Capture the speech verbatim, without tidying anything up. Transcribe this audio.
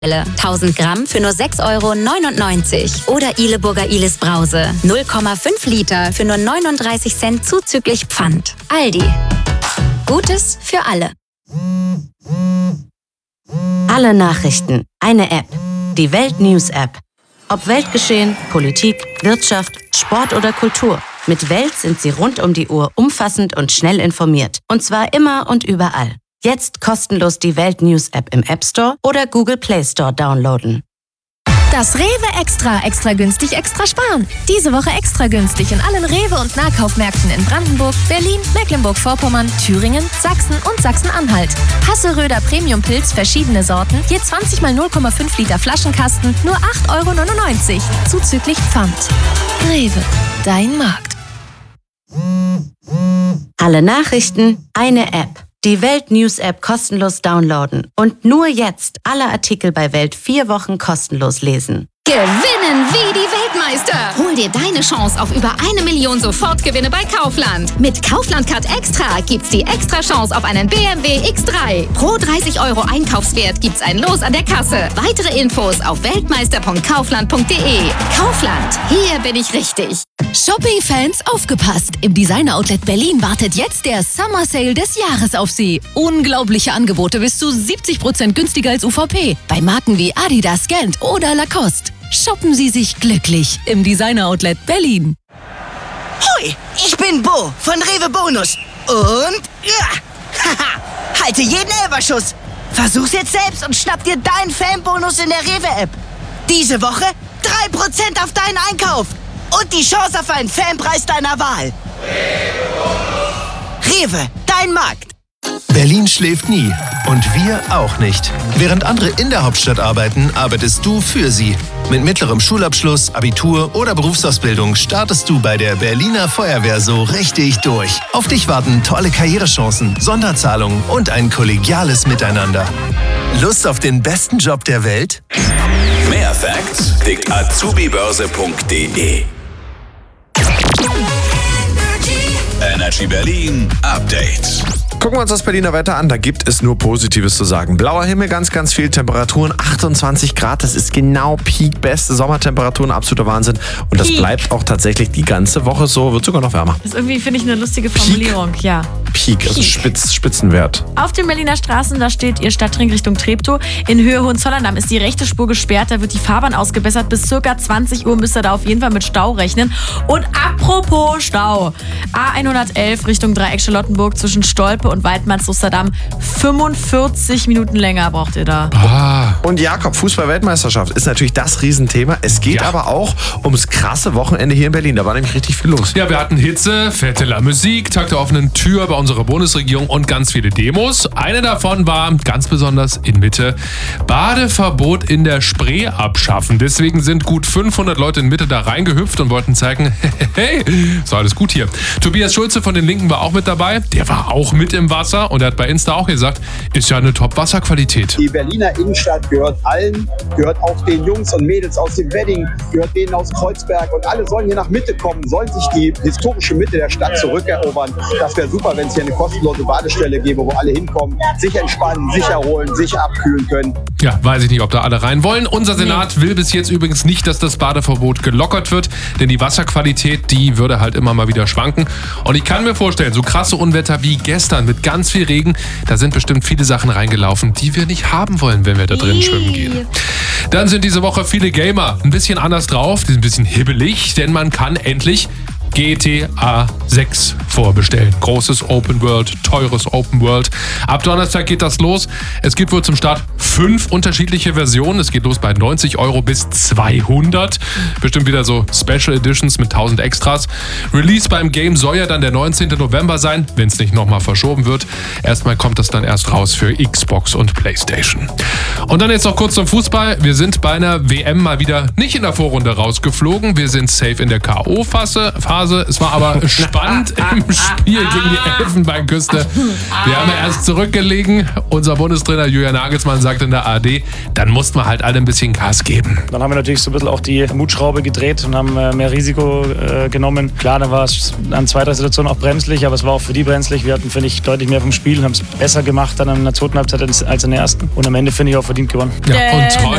tausend Gramm für nur sechs Euro neunundneunzig. Oder Ileburger Ilis Brause. null Komma fünf Liter für nur neununddreißig Cent zuzüglich Pfand. Aldi. Gutes für alle. Alle Nachrichten. Eine App. Die Welt News App. Ob Weltgeschehen, Politik, Wirtschaft, Sport oder Kultur. Mit Welt sind Sie rund um die Uhr umfassend und schnell informiert. Und zwar immer und überall. Jetzt kostenlos die Welt News App im App Store oder Google Play Store downloaden. Das Rewe Extra, extra günstig, extra sparen. Diese Woche extra günstig in allen Rewe- und Nahkaufmärkten in Brandenburg, Berlin, Mecklenburg-Vorpommern, Thüringen, Sachsen und Sachsen-Anhalt. Hasseröder Premium Pilz, verschiedene Sorten, je zwanzig mal null Komma fünf Liter Flaschenkasten, nur acht Euro neunundneunzig, zuzüglich Pfand. Rewe, dein Markt. Alle Nachrichten, eine App. Die Welt News App kostenlos downloaden. Und nur jetzt alle Artikel bei Welt vier Wochen kostenlos lesen. Gewinnen wie die Weltmeister! Hol dir deine Chance auf über eine Million Sofortgewinne bei Kaufland. Mit Kaufland Card Extra gibt's die extra Chance auf einen B M W X drei. Pro dreißig Euro Einkaufswert gibt's ein Los an der Kasse. Weitere Infos auf weltmeister punkt kaufland punkt de. Kaufland, hier bin ich richtig. Shopping-Fans, aufgepasst! Im Designer-Outlet Berlin wartet jetzt der Summer Sale des Jahres auf Sie. Unglaubliche Angebote bis zu siebzig Prozent günstiger als U V P. Bei Marken wie Adidas, Gant oder Lacoste. Shoppen Sie sich glücklich im Designer-Outlet Berlin. Hui, ich bin Bo von Rewe Bonus. Und ja, haha, halte jeden Elferschuss. Versuch's jetzt selbst und schnapp dir deinen Fanbonus in der Rewe-App. Diese Woche drei Prozent auf deinen Einkauf. Und die Chance auf einen Fanpreis deiner Wahl. Rewe, dein Markt. Berlin schläft nie. Und wir auch nicht. Während andere in der Hauptstadt arbeiten, arbeitest du für sie. Mit mittlerem Schulabschluss, Abitur oder Berufsausbildung startest du bei der Berliner Feuerwehr so richtig durch. Auf dich warten tolle Karrierechancen, Sonderzahlungen und ein kollegiales Miteinander. Lust auf den besten Job der Welt? Mehr Facts kriegt azubibörse punkt de. Energy Berlin Update. Gucken wir uns das Berliner Wetter an, da gibt es nur Positives zu sagen. Blauer Himmel, ganz, ganz viel Temperaturen, achtundzwanzig Grad, das ist genau Peak, beste Sommertemperaturen, absoluter Wahnsinn. Und das Peak. bleibt auch tatsächlich die ganze Woche so, wird sogar noch wärmer. Das ist irgendwie, finde ich, eine lustige Formulierung, Peak. ja. Peak, also Spitz, Spitzenwert. Auf den Berliner Straßen, da steht ihr Stadtring Richtung Treptow. In Höhe Hohenzollern ist die rechte Spur gesperrt, da wird die Fahrbahn ausgebessert. Bis circa zwanzig Uhr müsst ihr da auf jeden Fall mit Stau rechnen. Und apropos Stau, A hundertelf Richtung Dreieck Charlottenburg zwischen Stolpe und Waldmanns-Osterdamm. fünfundvierzig Minuten länger braucht ihr da. Ah. Und Jakob, Fußball-Weltmeisterschaft ist natürlich das Riesenthema. Es geht ja. aber auch ums krasse Wochenende hier in Berlin. Da war nämlich richtig viel los. Ja, wir hatten Hitze, fette La Musik, Tag der offenen Tür bei unserer Bundesregierung und ganz viele Demos. Eine davon war ganz besonders in Mitte: Badeverbot in der Spree abschaffen. Deswegen sind gut fünfhundert Leute in Mitte da reingehüpft und wollten zeigen, hey, ist alles gut hier. Tobias Schulze von den Linken war auch mit dabei. Der war auch mit im Wasser und er hat bei Insta auch gesagt, ist ja eine Top-Wasserqualität. Die Berliner Innenstadt gehört allen, gehört auch den Jungs und Mädels aus dem Wedding, gehört denen aus Kreuzberg und alle sollen hier nach Mitte kommen, sollen sich die historische Mitte der Stadt zurückerobern. Das wäre super, wenn es hier eine kostenlose Badestelle gäbe, wo alle hinkommen, sich entspannen, sich erholen, sich abkühlen können. Ja, weiß ich nicht, ob da alle rein wollen. Unser Senat nee. will bis jetzt übrigens nicht, dass das Badeverbot gelockert wird, denn die Wasserqualität, die würde halt immer mal wieder schwanken. Und ich kann mir vorstellen, so krasse Unwetter wie gestern mit ganz viel Regen, da sind bestimmt viele Sachen reingelaufen, die wir nicht haben wollen, wenn wir da drin schwimmen gehen. Dann sind diese Woche viele Gamer ein bisschen anders drauf, die sind ein bisschen hibbelig, denn man kann endlich G T A sechs vorbestellen. Großes Open World, teures Open World. Ab Donnerstag geht das los. Es gibt wohl zum Start fünf unterschiedliche Versionen. Es geht los bei neunzig Euro bis zweihundert. Bestimmt wieder so Special Editions mit tausend Extras. Release beim Game soll ja dann der neunzehnten November sein, wenn es nicht nochmal verschoben wird. Erstmal kommt das dann erst raus für Xbox und PlayStation. Und dann jetzt noch kurz zum Fußball. Wir sind bei einer W M mal wieder nicht in der Vorrunde rausgeflogen. Wir sind safe in der K O-Phase. Es war aber spannend im beim Spiel gegen die Elfenbeinküste. Wir haben ja erst zurückgelegen. Unser Bundestrainer Julian Nagelsmann sagt in der A R D, dann mussten wir halt alle ein bisschen Gas geben. Dann haben wir natürlich so ein bisschen auch die Mutschraube gedreht und haben äh, mehr Risiko äh, genommen. Klar, dann war es an zwei, drei Situationen auch brenzlig, aber es war auch für die brenzlig. Wir hatten, finde ich, deutlich mehr vom Spiel und haben es besser gemacht dann in der zweiten Halbzeit als in der ersten. Und am Ende, finde ich, auch verdient gewonnen. Ja, und toll.